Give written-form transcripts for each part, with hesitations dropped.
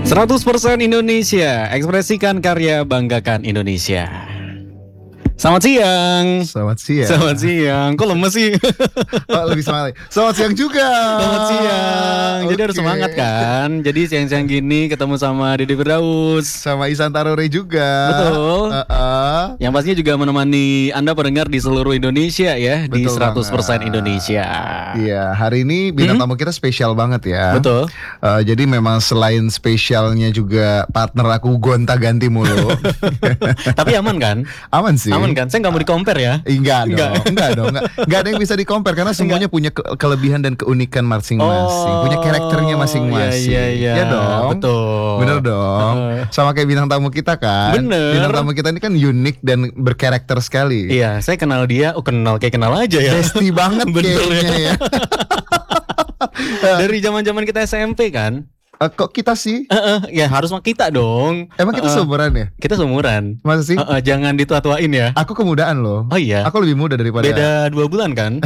100% Indonesia, ekspresikan karya, banggakan Indonesia. Selamat siang. Selamat siang. Selamat siang. Kok lemes sih? Oh, lebih semangat. Selamat siang juga. Selamat siang. Jadi harus semangat kan. Jadi siang-siang gini ketemu sama Dede Firdaus, sama Ihsan Tarore juga. Betul. Yang pastinya juga menemani Anda pendengar di seluruh Indonesia ya. Betul, di 100% banget. Indonesia. Iya, hari ini bintang tamu kita spesial banget ya. Betul. Jadi memang selain spesialnya juga partner aku gonta-ganti mulu. Tapi aman kan? Aman sih. Aman kan? Saya nggak mau di-compare ya. Enggak dong. Enggak ada yang bisa di-compare karena semuanya punya kelebihan dan keunikan masing-masing. Punya karakternya masing-masing. Iya. Ya dong. Betul. Bener dong. Sama kayak bintang tamu kita kan. Bener. Bintang tamu kita ini kan unik dan berkarakter sekali. Iya, saya kenal dia. Kayak kenal aja ya. Besti banget kayaknya ya. Dari zaman-zaman kita SMP kan. Kok kita sih? Ya harus sama kita dong. Emang kita seumuran ya? Kita seumuran. Masa sih? Jangan ditua-tuain ya. Aku kemudaan loh. Oh iya. Aku lebih muda daripada. Beda 2 bulan kan?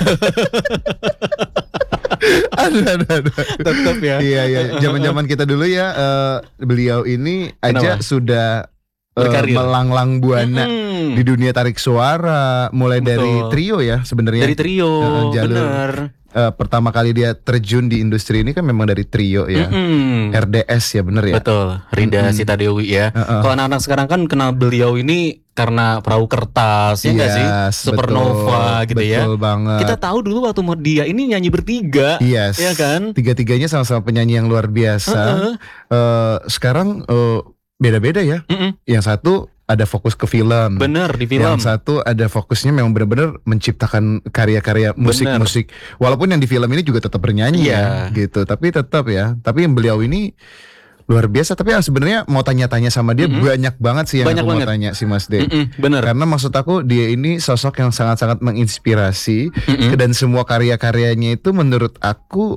Aduh. Tetap ya. Iya. Zaman-zaman kita dulu ya, beliau ini aja sudah melanglang buana di dunia tarik suara, mulai dari trio ya sebenarnya. Dari trio. Bener. Pertama kali dia terjun di industri ini kan memang dari trio ya. RDS ya, bener ya. Betul. Rida Sita Dewi ya. Kalau anak-anak sekarang kan kenal beliau ini karena Perahu Kertas, ya nggak sih? Supernova gitu ya. Betul banget. Kita tahu dulu waktu dia ini nyanyi bertiga, ya kan? Tiga-tiganya sama-sama penyanyi yang luar biasa. Sekarang beda-beda ya. Yang satu ada fokus ke film. Bener, di film. Yang satu ada fokusnya memang benar-benar menciptakan karya-karya musik-musik. Walaupun yang di film ini juga tetap bernyanyi ya, gitu. Tapi tetap ya. Tapi yang beliau ini luar biasa. Tapi sebenarnya mau tanya-tanya sama dia banyak banget sih yang aku mau tanya si Mas D. Bener. Karena maksud aku dia ini sosok yang sangat-sangat menginspirasi. Dan semua karya-karyanya itu menurut aku,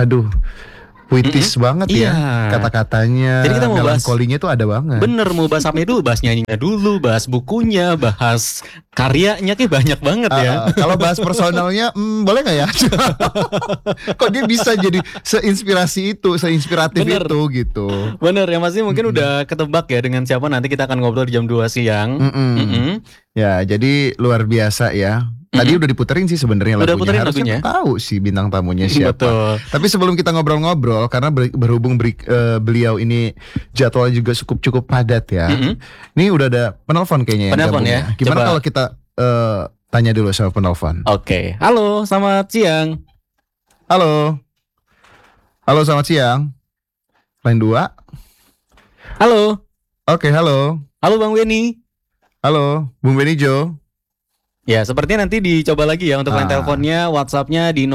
puitis banget ya kata-katanya. Jadi kita mau melankolinya tuh ada banget. Bener, mau bahas apa dulu, bahas nyanyinya dulu, bahas bukunya, bahas karyanya kayak banyak banget ya. Kalau bahas personalnya boleh gak ya? Kok dia bisa jadi seinspirasi itu, seinspiratif itu gitu. Bener, yang pasti mungkin udah ketebak ya dengan siapa nanti kita akan ngobrol di jam 2 siang. Ya, jadi luar biasa ya. Tadi udah diputerin sih sebenarnya lagunya. Harusnya tahu sih bintang tamunya siapa. Betul. Tapi sebelum kita ngobrol-ngobrol, karena berhubung beliau ini jadwalnya juga cukup padat ya. Ini udah ada penelpon kayaknya yang gabung ya. Gimana kalau kita tanya dulu sama penelpon? Oke. Halo, selamat siang. Halo, selamat siang. Line 2. Halo. Oke, halo. Halo Bang Weni. Halo, Bung Benijo. Ya, sepertinya nanti dicoba lagi ya untuk line teleponnya, WhatsApp-nya di